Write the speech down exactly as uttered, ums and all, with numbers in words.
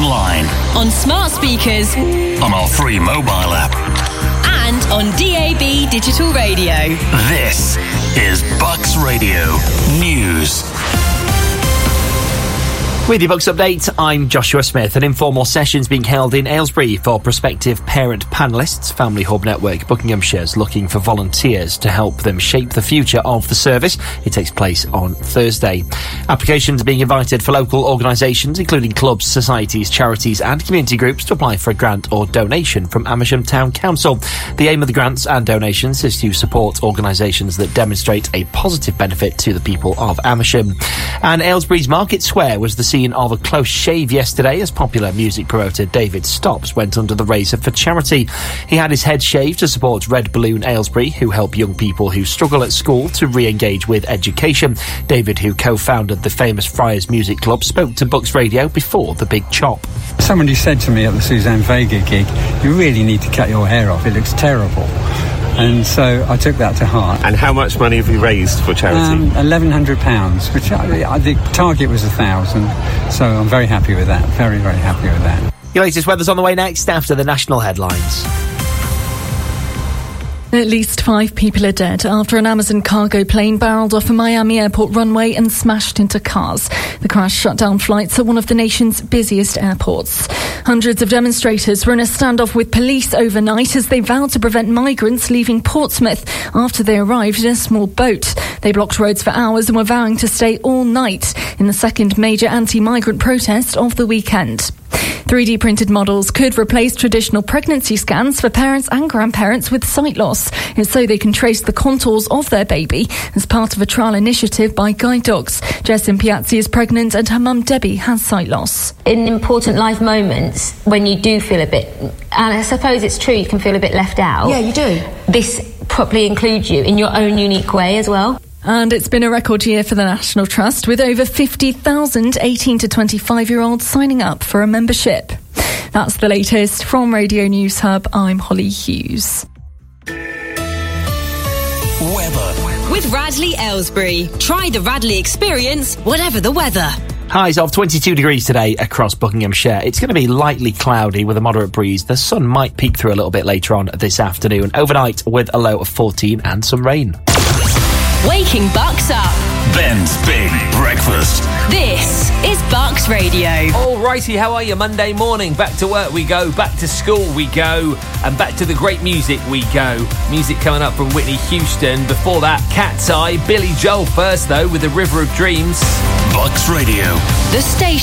online, on smart speakers, on our free mobile app, and on D A B digital radio. This is Bucks Radio News. With your Bucks update, I'm Joshua Smith. An informal session's being held in Aylesbury for prospective parent panellists. Family Hub Network Buckinghamshire's looking for volunteers to help them shape the future of the service. It takes place on Thursday. Applications are being invited for local organisations, including clubs, societies, charities and community groups, to apply for a grant or donation from Amersham Town Council. The aim of the grants and donations is to support organisations that demonstrate a positive benefit to the people of Amersham. And Aylesbury's Market Square was the scene of a close shave yesterday as popular music promoter David Stopps went under the razor for charity. He had his head shaved to support Red Balloon Aylesbury, who help young people who struggle at school to re-engage with education. David, who co-founded the famous Friars Music Club, spoke to Bucks Radio before the big chop. Somebody said to me at the Suzanne Vega gig, "You really need to cut your hair off, it looks terrible." And so I took that to heart. And how much money have you raised for charity? Um, eleven hundred pounds, which I, I, the target was one thousand. So I'm very happy with that. Very, very happy with that. Your latest weather's on the way next after the national headlines. At least five people are dead after an Amazon cargo plane barreled off a Miami airport runway and smashed into cars. The crash shut down flights at one of the nation's busiest airports. Hundreds of demonstrators were in a standoff with police overnight as they vowed to prevent migrants leaving Portsmouth after they arrived in a small boat. They blocked roads for hours and were vowing to stay all night in the second major anti-migrant protest of the weekend. three D printed models could replace traditional pregnancy scans for parents and grandparents with sight loss. It's so they can trace the contours of their baby as part of a trial initiative by Guide Dogs. Jessin Piazzi is pregnant and her mum Debbie has sight loss. In important life moments, when you do feel a bit, and I suppose it's true, you can feel a bit left out. Yeah, you do. This properly includes you in your own unique way as well. And it's been a record year for the National Trust, with over fifty thousand eighteen to twenty-five-year-olds signing up for a membership. That's the latest from Radio News Hub. I'm Holly Hughes. Weather. With Radley Aylesbury. Try the Radley experience, whatever the weather. Highs of twenty-two degrees today across Buckinghamshire. It's going to be lightly cloudy with a moderate breeze. The sun might peek through a little bit later on this afternoon. Overnight with a low of fourteen and some rain. Waking Bucks up. Ben's Big Breakfast. This is Bucks Radio. Alrighty, how are you? Monday morning. Back to work we go, back to school we go, and back to the great music we go. Music coming up from Whitney Houston. Before that, Cat's Eye. Billy Joel first, though, with The River of Dreams. Bucks Radio. The station.